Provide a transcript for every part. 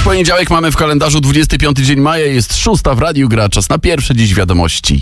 Poniedziałek mamy w kalendarzu 25 dzień maja, jest 6 w Radiu Gra. Czas na pierwsze dziś wiadomości.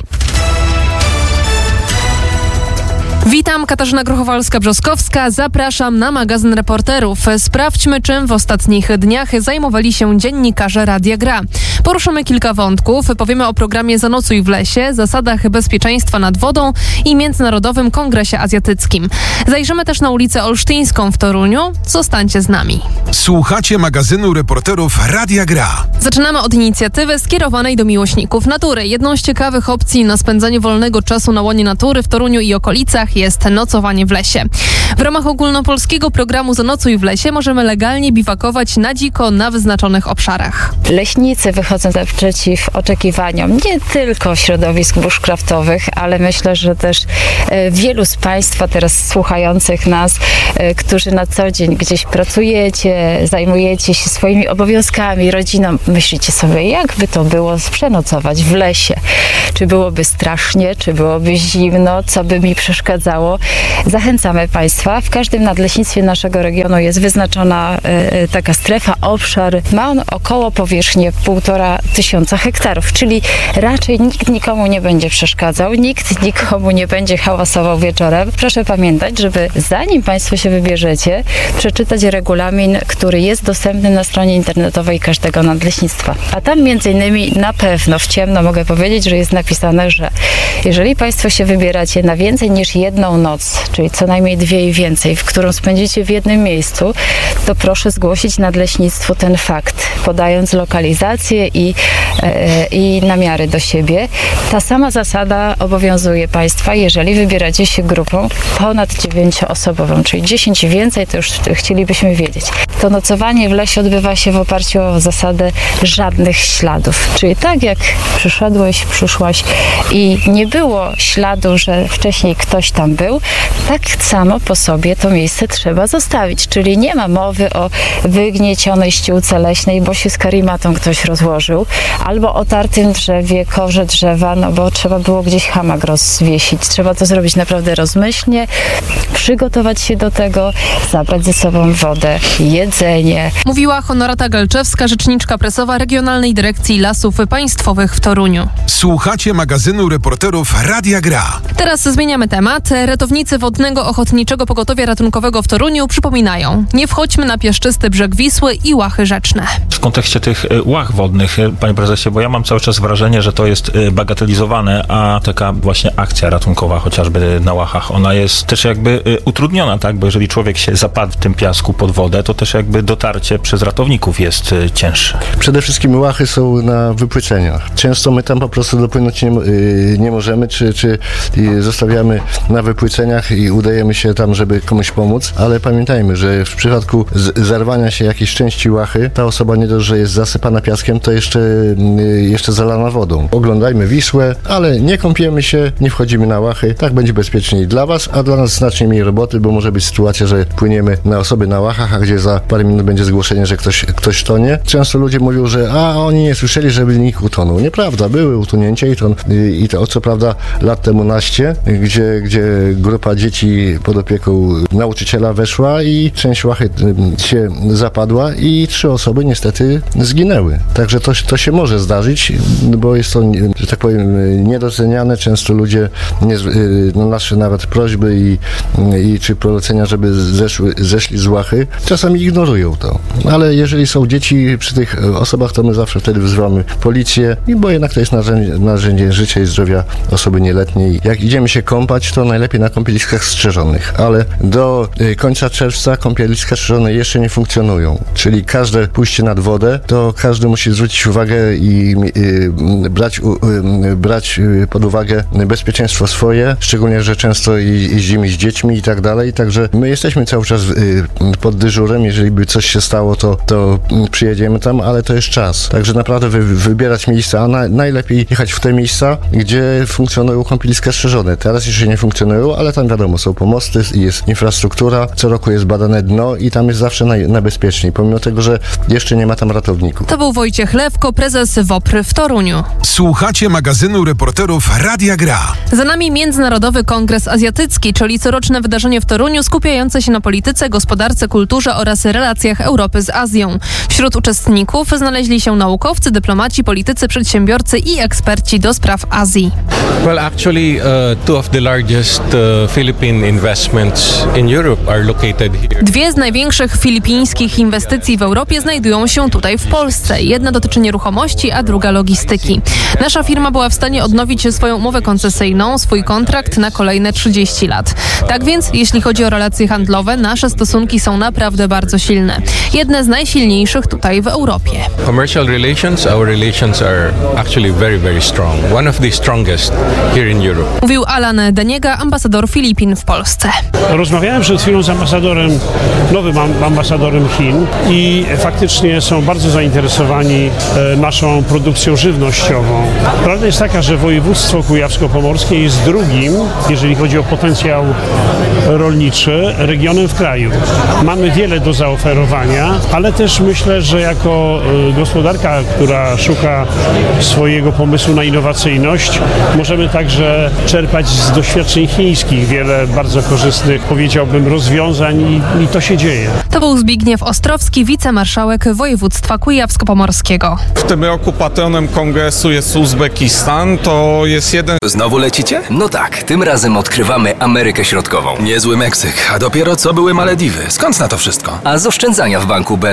Witam, Katarzyna Grochowalska-Brzoskowska. Zapraszam na magazyn reporterów. Sprawdźmy, czym w ostatnich dniach zajmowali się dziennikarze Radia Gra. Poruszymy kilka wątków. Powiemy o programie Zanocuj w lesie, zasadach bezpieczeństwa nad wodą i Międzynarodowym Kongresie Azjatyckim. Zajrzymy też na ulicę Olsztyńską w Toruniu. Zostańcie z nami. Słuchacie magazynu reporterów Radia Gra. Zaczynamy od inicjatywy skierowanej do miłośników natury. Jedną z ciekawych opcji na spędzanie wolnego czasu na łonie natury w Toruniu i okolicach jest nocowanie w lesie. W ramach ogólnopolskiego programu Zanocuj w lesie możemy legalnie biwakować na dziko na wyznaczonych obszarach. Leśnicy wychodzą naprzeciw oczekiwaniom nie tylko środowisk bushcraftowych, ale myślę, że też wielu z Państwa teraz słuchających nas, którzy na co dzień gdzieś pracujecie, zajmujecie się swoimi obowiązkami, rodziną, myślicie sobie, jakby to było przenocować w lesie. Czy byłoby strasznie, czy byłoby zimno, co by mi przeszkadzało? Zachęcamy Państwa. W każdym nadleśnictwie naszego regionu jest wyznaczona taka strefa, obszar. Ma on około powierzchnię 1500 hektarów, czyli raczej nikt nikomu nie będzie przeszkadzał, nikt nikomu nie będzie hałasował wieczorem. Proszę pamiętać, żeby zanim Państwo się wybierzecie, przeczytać regulamin, który jest dostępny na stronie internetowej każdego nadleśnictwa. A tam między innymi na pewno w ciemno mogę powiedzieć, że jest napisane, że jeżeli Państwo się wybieracie na więcej niż jedną noc, czyli co najmniej 2 i więcej, w którą spędzicie w jednym miejscu, to proszę zgłosić nadleśnictwu ten fakt, podając lokalizację i namiary do siebie. Ta sama zasada obowiązuje Państwa, jeżeli wybieracie się grupą ponad 9-osobową, czyli 10 i więcej, to już chcielibyśmy wiedzieć. To nocowanie w lesie odbywa się w oparciu o zasadę żadnych śladów, czyli tak jak przyszłaś i nie było śladu, że wcześniej ktoś tam był, tak samo po sobie to miejsce trzeba zostawić, czyli nie ma mowy o wygniecionej ściółce leśnej, bo się z karimatą ktoś rozłożył, albo otartym drzewie, korze drzewa, no bo trzeba było gdzieś hamak rozwiesić. Trzeba to zrobić naprawdę rozmyślnie, przygotować się do tego, zabrać ze sobą wodę, jedzenie. Mówiła Honorata Galczewska, rzeczniczka prasowa Regionalnej Dyrekcji Lasów Państwowych w Toruniu. Słuchacie magazynu reporterów Radia Gra. Teraz zmieniamy temat. Ratownicy Wodnego Ochotniczego Pogotowia Ratunkowego w Toruniu przypominają: nie wchodźmy na piaszczysty brzeg Wisły i łachy rzeczne. W kontekście tych łach wodnych, panie prezesie, bo ja mam cały czas wrażenie, że to jest bagatelizowane, a taka właśnie akcja ratunkowa chociażby na łachach, ona jest też jakby utrudniona, tak? Bo jeżeli człowiek się zapadł w tym piasku pod wodę, to też jakby dotarcie przez ratowników jest cięższe. Przede wszystkim łachy są na wypłyceniach. Często my tam po prostu dopłynąć nie możemy, czy zostawiamy na wypłyceniach i udajemy się tam, żeby komuś pomóc, ale pamiętajmy, że w przypadku zarwania się jakiejś części łachy, ta osoba nie dość, że jest zasypana piaskiem, to jeszcze zalana wodą. Oglądajmy Wisłę, ale nie kąpiemy się, nie wchodzimy na łachy. Tak będzie bezpieczniej dla Was, a dla nas znacznie mniej roboty, bo może być sytuacja, że płyniemy na osoby na łachach, a gdzie za parę minut będzie zgłoszenie, że ktoś tonie. Często ludzie mówią, że oni nie słyszeli, żeby nikt utonął. Nieprawda, były utonięcia i to co prawda lat temu naście, gdzie grupa dzieci pod opieką nauczyciela weszła i część łachy się zapadła i 3 osoby niestety zginęły. Także to się może zdarzyć, bo jest to, że tak powiem, niedoceniane. Często ludzie nasze nawet prośby i czy polecenia, żeby zeszli z łachy, czasami ignorują to. Ale jeżeli są dzieci przy tych osobach, to my zawsze wtedy wzywamy policję, bo jednak to jest narzędzie życia i zdrowia osoby nieletniej. Jak idziemy się kąpać, to najlepiej na kąpieliskach strzeżonych, ale do końca czerwca kąpieliska strzeżone jeszcze nie funkcjonują. Czyli każde pójście nad wodę, to każdy musi zwrócić uwagę i brać pod uwagę bezpieczeństwo swoje, szczególnie, że często jeździmy z dziećmi i tak dalej, także my jesteśmy cały czas pod dyżurem. Jeżeli by coś się stało, to przyjedziemy tam, ale to jest czas. Także naprawdę wybierać miejsca, a najlepiej jechać w te miejsca, gdzie funkcjonują kąpieliska strzeżone. Teraz jeszcze nie funkcjonują. funkcjonują, ale tam wiadomo, są pomosty, jest infrastruktura, co roku jest badane dno i tam jest zawsze najbezpieczniej, pomimo tego, że jeszcze nie ma tam ratowników. To był Wojciech Lewko, prezes WOPR w Toruniu. Słuchacie magazynu reporterów Radia Gra. Za nami Międzynarodowy Kongres Azjatycki, czyli coroczne wydarzenie w Toruniu skupiające się na polityce, gospodarce, kulturze oraz relacjach Europy z Azją. Wśród uczestników znaleźli się naukowcy, dyplomaci, politycy, przedsiębiorcy i eksperci do spraw Azji. Well, actually, two of the largest Philippine investments in Europe are located here. Dwie z największych filipińskich inwestycji w Europie znajdują się tutaj w Polsce. Jedna dotyczy nieruchomości, a druga logistyki. Nasza firma była w stanie odnowić swoją umowę koncesyjną, swój kontrakt na kolejne 30 lat. Tak więc, jeśli chodzi o relacje handlowe, nasze stosunki są naprawdę bardzo silne. Jedne z najsilniejszych tutaj w Europie. Commercial relations, our relations are actually very, very strong. One of the strongest here in Europe. Mówił Alan Deniega, ambasador Filipin w Polsce. Rozmawiałem przed chwilą z ambasadorem, nowym ambasadorem Chin i faktycznie są bardzo zainteresowani naszą produkcją żywnościową. Prawda jest taka, że województwo kujawsko-pomorskie jest drugim, jeżeli chodzi o potencjał rolniczy, regionem w kraju. Mamy wiele do zaoferowania, ale też myślę, że jako gospodarka, która szuka swojego pomysłu na innowacyjność, możemy także czerpać z doświadczeń chińskich wiele bardzo korzystnych, powiedziałbym, rozwiązań i to się dzieje. To był Zbigniew Ostrowski, wicemarszałek województwa kujawsko-pomorskiego. W tym roku patronem kongresu jest Uzbekistan. To jest jeden... Znowu lecicie? No tak, tym razem odkrywamy Amerykę Środkową. Niezły Meksyk, a dopiero co były Malediwy. Skąd na to wszystko? A z oszczędzania w banku B